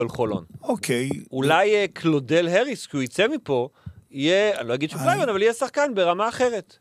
על חולון. אוקיי. אולי קלודל הריס, כי הוא יצא מפה, יהיה, אני לא אגיד שופליימן, אבל יהיה שחקן ברמה אחרת.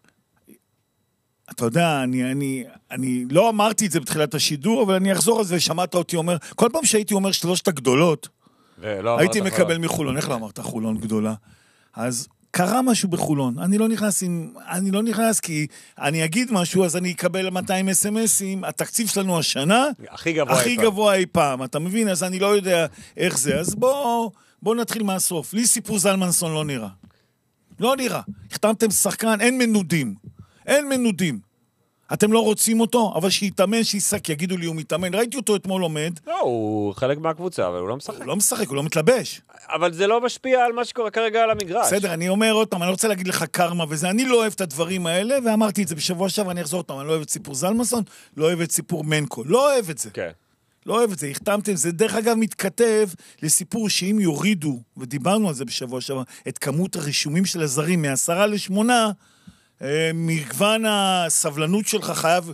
אתה יודע, אני לא אמרתי את זה בתחילת השידור, אבל אני אחזור על זה, שמעת אותי אומר, כל פעם שהייתי אומר שלושת הגדולות, הייתי מקבל מחולון. איך לא אמרת חולון גדולה? אז קרה משהו בחולון. אני לא נכנס כי אני אגיד משהו, אז אני אקבל 200 אס-אמסים, התקציב שלנו השנה, הכי גבוה אי פעם. אתה מבין? אז אני לא יודע איך זה. אז בוא נתחיל מהסוף. לי סיפור זלמנסון לא נראה. לא נראה. החתמתם שחקן, אין מנודים. אתם לא רוצים אותו, אבל שיתאמן, שיסק, יגידו לי, הוא מתאמן. ראיתי אותו אתמול עומד. לא, הוא חלק מהקבוצה, אבל הוא לא משחק. הוא לא משחק, הוא לא מתלבש. אבל זה לא משפיע על מה שקורה כרגע על המגרש. בסדר, אני אומר עוד פעם, אני רוצה להגיד לך קרמה וזה, אני לא אוהב את הדברים האלה, ואמרתי את זה בשבוע שעבר, אני אחזור אותם, אני לא אוהב את סיפור זלמנסון, לא אוהב את סיפור מנקו, לא אוהב את זה. כן. לא אוהב את זה, החתמתם, זה דרך אגב מתכתב לסיפור שאם יורידו, ודיברנו על זה בשבוע שעבר, את כמות הרישומים של הזרים מ10 ל8, מגוון הסבלנות שלך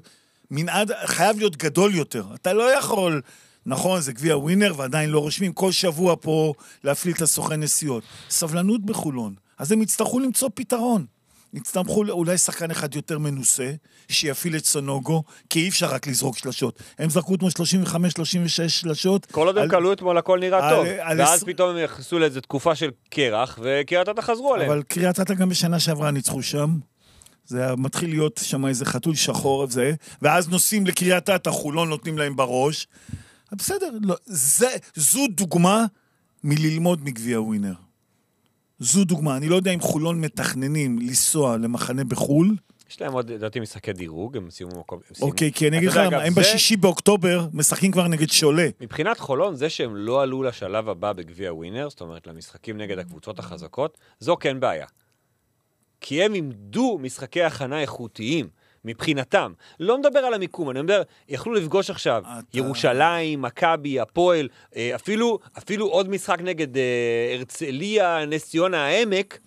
חייב להיות גדול יותר. אתה לא יכול, נכון, זה גביע ווינר ועדיין לא רושמים, כל שבוע פה להפליל את הסוכן נסיעות. סבלנות בחולון. אז הם יצטרכו למצוא פתרון. יצטרכו אולי שחקן אחד יותר מנוסה, שיפיל את סונוגו, כי אי אפשר רק לזרוק שלשות. הם זרקו אתמול 35-36 שלשות. כל עוד הם קלו אתמול הכל נראה טוב. ואז פתאום הם יחסו לאיזו תקופה של קרח, וקריית אתא חזרו עליהם. אבל קריית אתא גם בשנה שעברה ניצחו שם. זה מתחיל להיות שם איזה חתול שחור וזה, ואז נוסעים לקריית אתא, חולון נותנים להם בראש. בסדר, לא, זו דוגמה מללמוד מגביע ווינר. זו דוגמה, אני לא יודע אם חולון מתכננים לנסוע למחנה בחול. יש להם עוד, לדעתי, משחקי דירוג, הם סיימו מקום. אוקיי, כי אני אגיד לך, הם ב6 באוקטובר משחקים כבר נגד שולה. מבחינת חולון, זה שהם לא עלו לשלב הבא בגביע ווינר, זאת אומרת, למשחקים נגד הקבוצות החזקות, זו כן בעיה. כי הם עמדו משחקי הכנה איכותיים, מבחינתם. לא מדבר על המיקום, אני מדבר, יכלו לפגוש עכשיו ירושלים, מכבי, הפועל, אפילו עוד משחק נגד הרצליה, נס ציונה, העמק,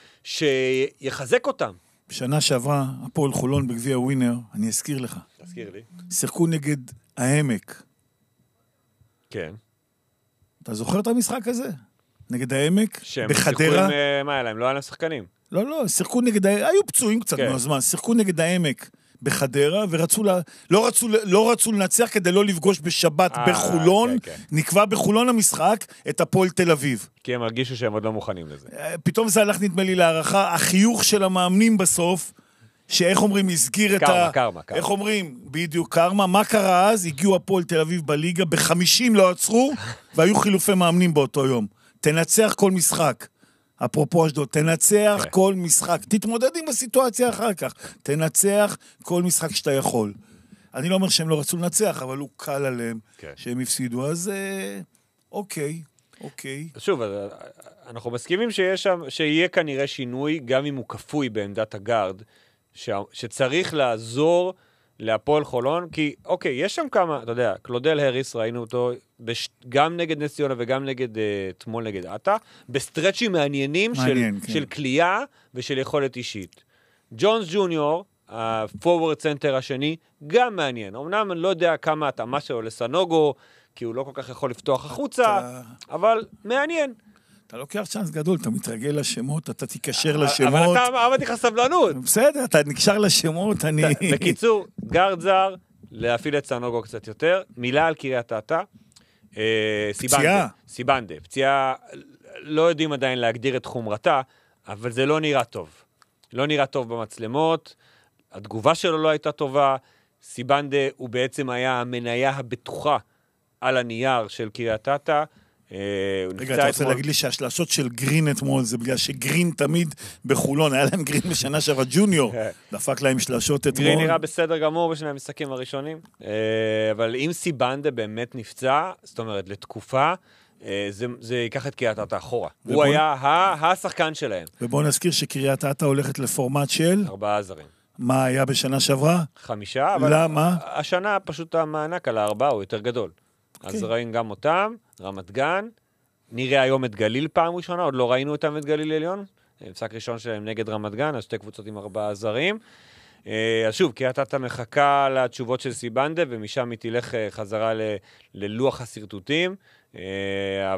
שיחזק אותם. בשנה שעברה, הפועל חולון בגביע ווינר, אני אזכיר לך. תזכיר לי. שיחקו נגד העמק. כן. אתה זוכר את המשחק הזה? נגד העמק? בחדרה? מה היה להם? לא היה להם שחקנים. לא, שיחקו נגד, היו פצועים קצת מהזמן, שיחקו נגד העמק בחדרה, לא רצו לנצח כדי לא לפגוש בשבת בחולון, נקבע בחולון המשחק את הפועל תל אביב. כי הם הרגישו שהם עוד לא מוכנים לזה. פתאום זה הלך נדמה לי להערכה, החיוך של המאמנים בסוף, שאיך אומרים, הסגיר את קרמה. איך אומרים, בדיוק קרמה, מה קרה אז? הגיעו הפועל תל אביב בליגה, ב50 לא עצרו, והיו חילופי מאמנים באותו יום. תנצח כל משחק. אפרופו אשדוד, תנצח כל משחק, תתמודד עם הסיטואציה אחר כך, תנצח כל משחק שאתה יכול. אני לא אומר שהם לא רצו לנצח, אבל הוא קל עליהם שהם הפסידו, אז אוקיי. שוב, אנחנו מסכימים שיהיה כנראה שינוי, גם אם הוא כפוי בעמדת הגארד, שצריך לעזור להפועל חולון, כי אוקיי, יש שם כמה, אתה יודע, קלודל הריס, ראינו אותו גם נגד נס ציונה וגם אתמול נגד אתא, בסטרצ'ים מעניינים של קליעה ושל יכולת אישית. ג'ונס ג'וניור, הפורוורד סנטר השני, גם מעניין. אמנם אני לא יודע כמה התאמה שלו לסנוגו, כי הוא לא כל כך יכול לפתוח החוצה, אבל מעניין. אתה לוקח צ'אנס גדול, אתה מתרגל לשמות, אתה תיקשר לשמות. אבל אתה אמרתי לך סבלנות. בסדר, אתה נקשר לשמות, אני... בקיצור, גארד זר, להפעיל את סנוגו קצת יותר, מילה על קריית אתא, סיבנדה. פציעה, לא יודעים עדיין להגדיר את חומרתה, אבל זה לא נראה טוב. לא נראה טוב במצלמות, התגובה שלו לא הייתה טובה, סיבנדה הוא בעצם היה המניה הבטוחה על הנייר של קריית אתא, רגע, אתה רוצה להגיד לי שהשלשות של גרין אתמול, זה בגלל שגרין תמיד בחולון, היה להם גרין בשנה שעברה ג'וניור, דפק להם שלשות אתמול. גרין נראה בסדר גמור בשני המשחקים הראשונים, אבל אם סיבנדה באמת נפצע, זאת אומרת, לתקופה, זה ייקח את קריית אתא אחורה. הוא היה השחקן שלהם. ובואו נזכיר שקריית אתא הולכת לפורמט של 4 זרים. מה היה בשנה שעברה? 5, אבל למה? השנה פשוט המענק על 4 הוא יותר גדול. אז ראינו גם אותם, רמת גן, נראה היום את גליל פעם ראשונה, עוד לא ראינו אותם את גליל עליון, משחק ראשון שלהם נגד רמת גן, אז 2 קבוצות עם 4 זרים. אז שוב, קריית אתא מחכה לתשובות של סיבנדה, ומשם היא תלך חזרה ללוח הסרטוטים,